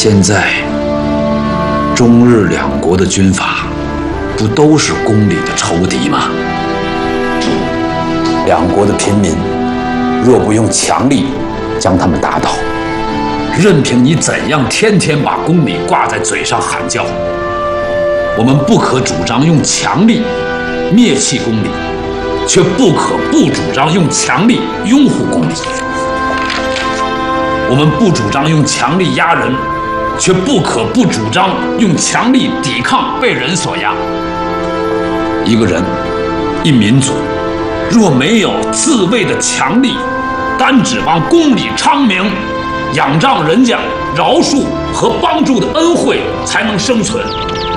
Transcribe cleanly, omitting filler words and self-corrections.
现在，中日两国的军阀不都是公理的仇敌吗？两国的平民若不用强力将他们打倒，任凭你怎样天天把公理挂在嘴上喊叫，我们不可主张用强力灭弃公理，却不可不主张用强力拥护公理。我们不主张用强力压人，却不可不主张用强力抵抗被人所压。一个人，一民族，若没有自卫的强力，单指望公理昌明，仰仗人家饶恕和帮助的恩惠才能生存。